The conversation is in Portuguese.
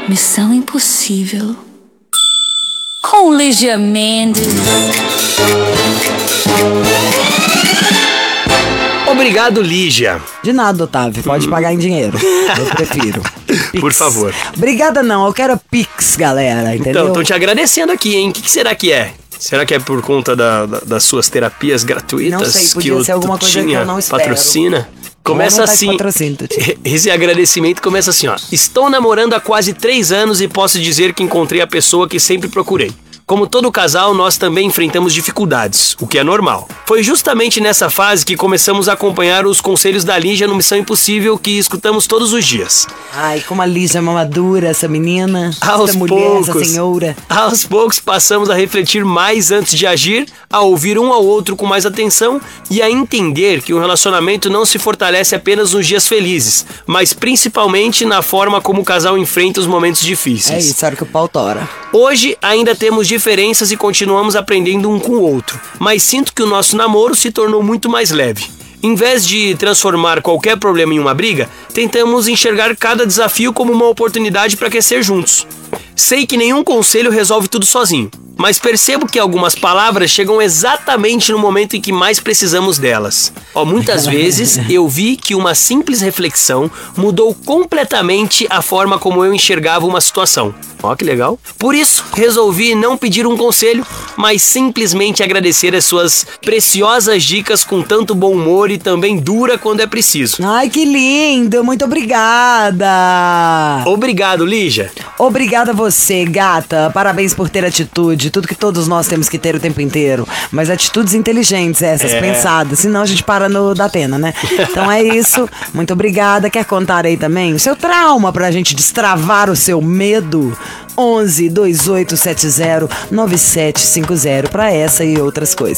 Missão Impossível com Lígia Mendes. Obrigado, Lígia. De nada, Otávio. Pode pagar em dinheiro. Eu prefiro. Pix. Por favor. Obrigada não, eu quero Pix, galera, entendeu? Então, tô te agradecendo aqui, hein? O que será que é? Será que é por conta das suas terapias gratuitas? Não sei, podia que ser alguma coisa que eu não espero. Patrocina? Começa assim. Esse agradecimento começa assim, ó. Estou namorando há quase 3 anos e posso dizer que encontrei a pessoa que sempre procurei. Como todo casal, nós também enfrentamos dificuldades, o que é normal. Foi justamente nessa fase que começamos a acompanhar os conselhos da Lígia no Missão Impossível que escutamos todos os dias. Ai, como a Lígia é uma madura, essa menina, essa mulher, essa senhora. Aos poucos passamos a refletir mais antes de agir, a ouvir um ao outro com mais atenção e a entender que um relacionamento não se fortalece apenas nos dias felizes, mas principalmente na forma como o casal enfrenta os momentos difíceis. É isso, era que o pau tora. Hoje ainda temos diferenças e continuamos aprendendo um com o outro, mas sinto que o nosso namoro se tornou muito mais leve. Em vez de transformar qualquer problema em uma briga, tentamos enxergar cada desafio como uma oportunidade para crescer juntos. Sei que nenhum conselho resolve tudo sozinho, mas percebo que algumas palavras chegam exatamente no momento em que mais precisamos delas. Muitas vezes eu vi que uma simples reflexão mudou completamente a forma como eu enxergava uma situação. Que legal. Por isso, resolvi não pedir um conselho, mas simplesmente agradecer as suas preciosas dicas com tanto bom humor e também dura quando é preciso. Ai, que lindo! Muito obrigada! Obrigado, Lígia. Obrigada a você, gata. Parabéns por ter atitude. Tudo que todos nós temos que ter o tempo inteiro. Mas atitudes inteligentes essas, pensadas. Senão a gente para no da pena, né? Então é isso. Muito obrigada. Quer contar aí também o seu trauma pra gente destravar o seu medo? 11 2870 9750 para essa e outras coisas.